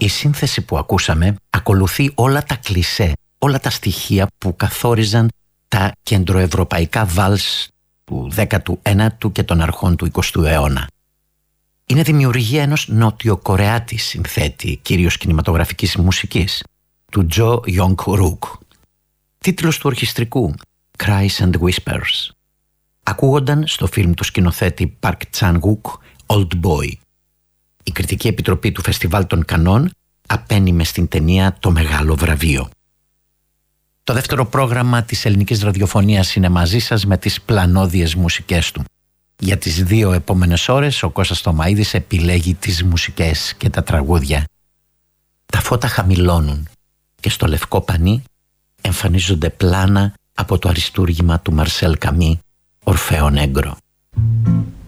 Η σύνθεση που ακούσαμε ακολουθεί όλα τα κλισέ, όλα τα στοιχεία που καθόριζαν τα κεντροευρωπαϊκά βάλς του 19ου και των αρχών του 20ου αιώνα. Είναι δημιουργία ενός νοτιοκορεάτη συνθέτη, κυρίως κινηματογραφικής μουσικής, του Τζο Ιονγκ Ρουκ. Τίτλος του ορχιστρικού Cries and Whispers. Ακούγονταν στο φιλμ του σκηνοθέτη Park Chan-wook Old Boy. Η κριτική επιτροπή του Φεστιβάλ των Κανών απένιμε στην ταινία το μεγάλο βραβείο. Το δεύτερο πρόγραμμα της ελληνικής ραδιοφωνίας είναι μαζί σας με τις πλανόδιες μουσικές του. Για τις 2 επόμενες ώρες ο Κώστας Τωμαΐδης επιλέγει τις μουσικές και τα τραγούδια. Τα φώτα χαμηλώνουν και στο λευκό πανί εμφανίζονται πλάνα από το αριστούργημα του Μαρσέλ Καμί, Ορφέο Νέγκρο.